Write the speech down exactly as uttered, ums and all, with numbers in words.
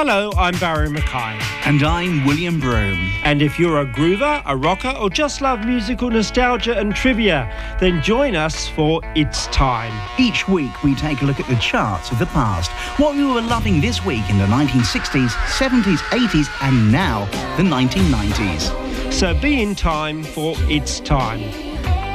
Hello, I'm Barry Mackay. And I'm William Broome. And if you're a groover, a rocker, or just love musical nostalgia and trivia, then join us for It's Time. Each week we take a look at the charts of the past, what we were loving this week in the nineteen sixties, seventies, eighties, and now the nineteen nineties. So be in time for It's Time.